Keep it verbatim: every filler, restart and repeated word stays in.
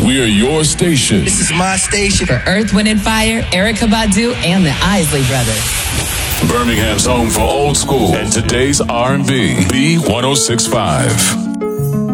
We're your station. This is my station. For Earth, Wind and Fire, Erykah Badu, and the Isley Brothers. Birmingham's home for old school and today's R and B. B one oh six point five.